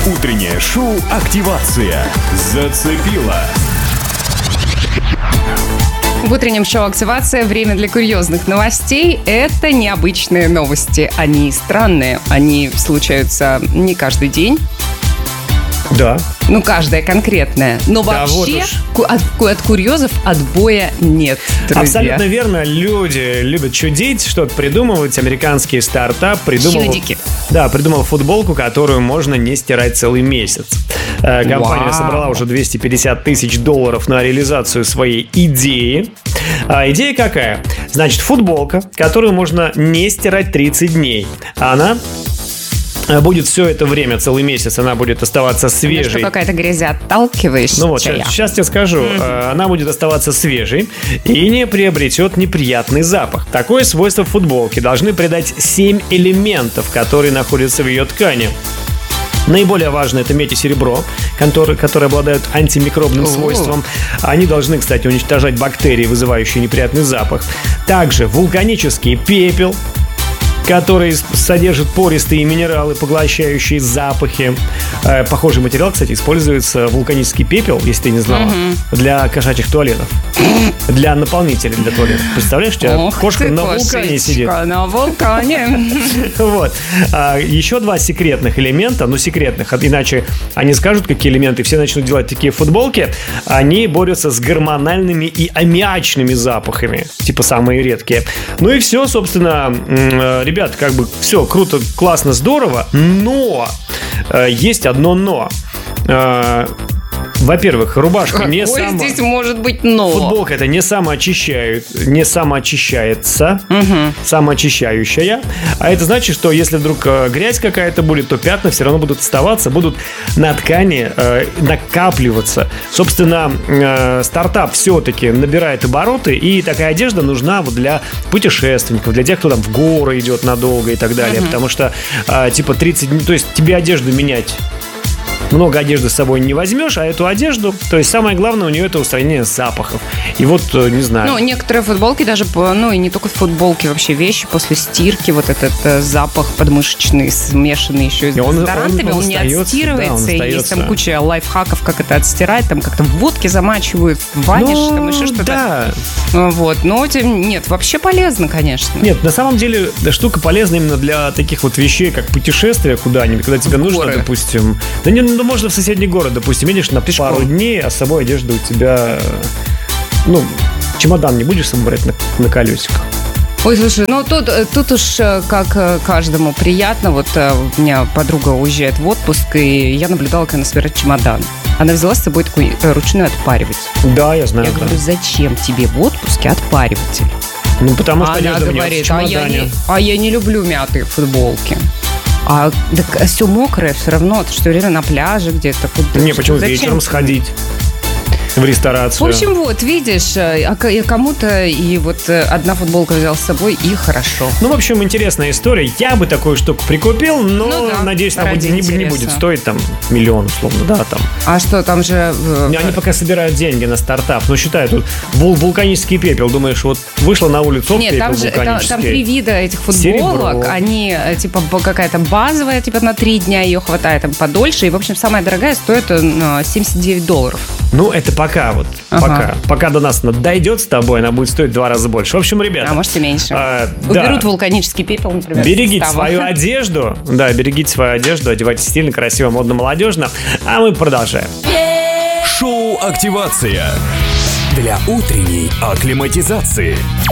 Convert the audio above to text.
Утреннее шоу «Активация» зацепило. В утреннем шоу «Активация» время для курьезных новостей. Это необычные новости. Они странные. Они случаются не каждый день. Да. Ну, каждая конкретная. Но Да, вообще вот от курьезов отбоя нет, друзья. Абсолютно верно. Люди любят чудить, что-то придумывать. Американский стартап придумал футболку, которую можно не стирать целый месяц. Компания собрала уже $250 тысяч на реализацию своей идеи. Идея какая? Значит, футболка, которую можно не стирать 30 дней. Она будет все это время, целый месяц, она будет оставаться свежей. Что какая-то грязеотталкивающая. Ну вот, сейчас тебе скажу. Она будет оставаться свежей и не приобретет неприятный запах. Такое свойство футболки должны придать 7 элементов, которые находятся в ее ткани. Наиболее важно это медь и серебро, которые обладают антимикробным свойством. Они должны, кстати, уничтожать бактерии, вызывающие неприятный запах. Также вулканический пепел, который содержит пористые минералы, поглощающие запахи. Похожий материал, кстати, используется вулканический пепел, если ты не знала, для кошачьих туалетов. Для наполнителей для туалетов. Представляешь, у тебя кошка на вулкане сидит. На вулкане. Вот. Еще два секретных элемента, секретных, иначе они скажут, какие элементы, все начнут делать такие футболки. Они борются с гормональными и аммиачными запахами, типа самые редкие. Ну и все, собственно, ребят, как бы все круто, классно, здорово, но есть одно но. Во-первых, рубашка не здесь может быть но? Футболка это не самоочищается, самоочищающая. А это значит, что если вдруг грязь какая-то будет, то пятна все равно будут оставаться, будут на ткани накапливаться. Собственно, стартап все-таки набирает обороты, и такая одежда нужна вот для путешественников, для тех, кто там в горы идет надолго и так далее. Потому что типа 30 дней, то есть тебе одежду менять много одежды с собой не возьмешь, а эту одежду, то есть самое главное у нее это устранение запахов. И вот, не знаю. Некоторые футболки даже, и не только футболки, вообще вещи после стирки, вот этот запах подмышечный, смешанный еще с дезодорантами, он не отстирывается. И есть там куча лайфхаков, как это отстирать, там как-то в водке замачивают, ваниш, там еще что-то. Да. Вот, но нет, вообще полезно, конечно. Нет, на самом деле штука полезна именно для таких вот вещей, как путешествие куда-нибудь, когда тебе нужно, допустим, можно в соседний город, допустим, едешь на пару дней, а с собой одежда у тебя, чемодан не будешь с собой брать на колесиках. Ой, слушай, тут уж как каждому приятно. Вот у меня подруга уезжает в отпуск, и я наблюдала, как она собирает чемодан. Она взяла с собой такой ручной отпариватель. Да, я знаю. Я говорю, зачем тебе в отпуске отпариватель? Потому что одежда говорит, я не люблю мятые футболки. Так все мокрое все равно. Ты что, время на пляже где-то? Почему вечером сходить в ресторацию? В общем, вот, видишь, кому-то и вот одна футболка взял с собой, и хорошо. В общем, интересная история. Я бы такую штуку прикупил, но, надеюсь, она не будет стоить там миллион, условно, да, там. А что, там же... Они пока собирают деньги на стартап, считай, тут вулканический пепел. Думаешь, вот вышла на улицу, нет, пепел вулканический. Там 3 вида этих футболок. Серебро. Они, типа, какая-то базовая, типа, на 3 дня, ее хватает там подольше. И, в общем, самая дорогая стоит $79. Это пока до нас дойдет с тобой, она будет стоить в 2 раза больше. В общем, ребята. А может и меньше. Уберут вулканический пепел, например. Берегите свою одежду. Да, берегите свою одежду, одевайтесь стильно, красиво, модно, молодежно. А мы продолжаем. Шоу «Активация» для утренней акклиматизации.